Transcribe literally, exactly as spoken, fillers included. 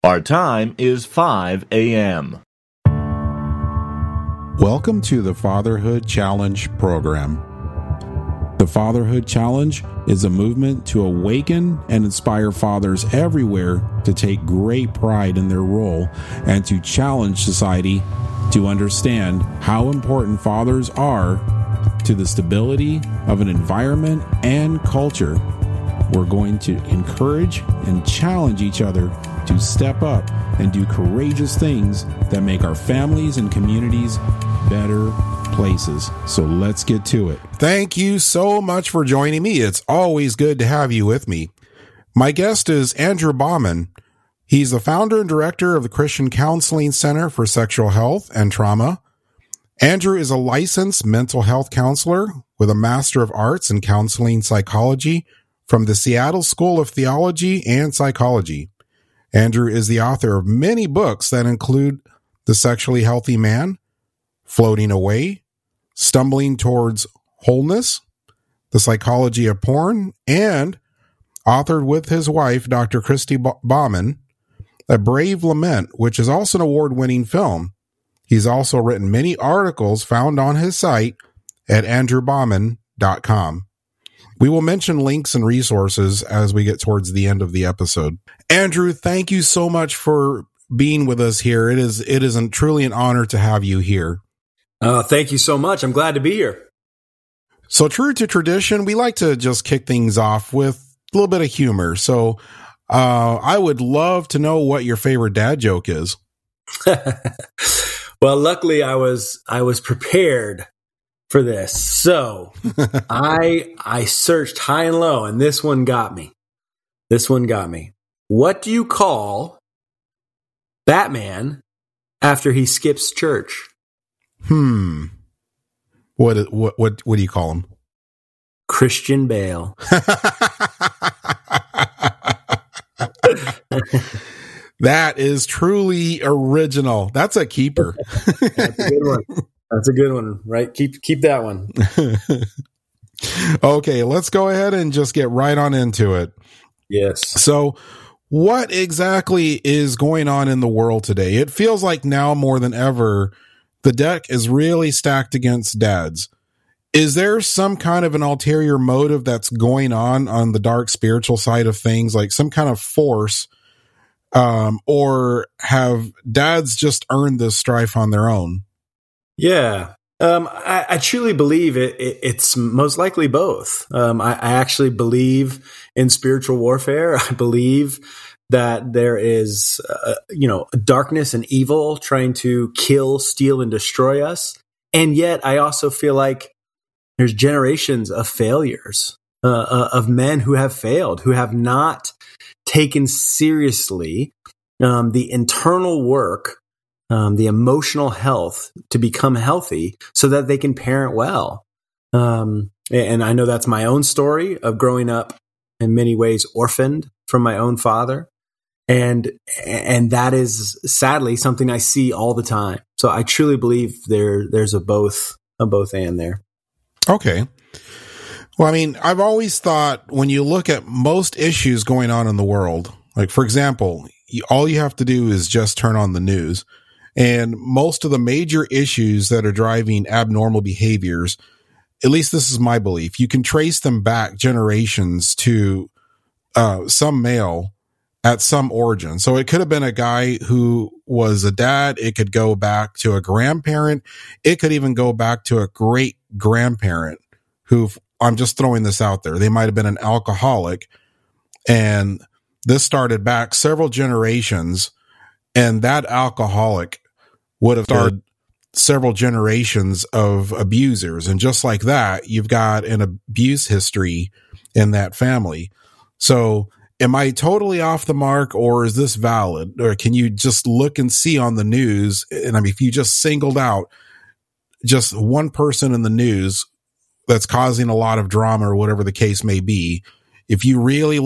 Our time is five a.m. Welcome to the Fatherhood Challenge program. The Fatherhood Challenge is a movement to awaken and inspire fathers everywhere to take great pride in their role and to challenge society to understand how important fathers are to the stability of an environment and culture. We're going to encourage and challenge each other to step up and do courageous things that make our families and communities better places. So let's get to it. Thank you so much for joining me. It's always good to have you with me. My guest is Andrew Bauman. He's the founder and director of the Christian Counseling Center for Sexual Health and Trauma. Andrew is a licensed mental health counselor with a Master of Arts in Counseling Psychology from the Seattle School of Theology and Psychology. Andrew is the author of many books that include The Sexually Healthy Man, Floating Away, Stumbling Towards Wholeness, The Psychology of Porn, and authored with his wife, Doctor Christy Bauman, A Brave Lament, which is also an award-winning film. He's also written many articles found on his site at andrew bauman dot com. We will mention links and resources as we get towards the end of the episode. Andrew, thank you so much for being with us here. It is it is an, truly an honor to have you here. Uh, thank you so much. I'm glad to be here. So true to tradition, we like to just kick things off with a little bit of humor. So uh, I would love to know what your favorite dad joke is. Well, luckily I was I was prepared for this. So I I searched high and low, and this one got me. This one got me. What do you call Batman after he skips church? Hmm. What what what what do you call him? Christian Bale. That is truly original. That's a keeper. That's a good one. That's a good one, right? Keep keep that one. Okay, let's go ahead and just get right on into it. Yes. So, what exactly is going on in the world today? It feels like now more than ever, the deck is really stacked against dads. Is there some kind of an ulterior motive that's going on on the dark spiritual side of things, like some kind of force, um, or have dads just earned this strife on their own? Yeah. Um, I, I truly believe it, it, it's most likely both. Um, I, I actually believe in spiritual warfare. I believe that there is, uh, you know, darkness and evil trying to kill, steal, and destroy us. And yet I also feel like there's generations of failures, uh, uh, of men who have failed, who have not taken seriously um, the internal work, Um, the emotional health to become healthy so that they can parent well. Um, and I know that's my own story of growing up in many ways orphaned from my own father. And, and that is sadly something I see all the time. So I truly believe there, there's a both, a both and there. Okay. Well, I mean, I've always thought when you look at most issues going on in the world, like for example, all you have to do is just turn on the news. And most of the major issues that are driving abnormal behaviors, at least this is my belief, you can trace them back generations to uh, some male at some origin. So it could have been a guy who was a dad. It could go back to a grandparent. It could even go back to a great grandparent who, I'm just throwing this out there, they might have been an alcoholic. And this started back several generations. And that alcoholic would have started several generations of abusers. And just like that, you've got an abuse history in that family. So am I totally off the mark, or is this valid? Or can you just look and see on the news? And I mean, if you just singled out just one person in the news that's causing a lot of drama or whatever the case may be, if you really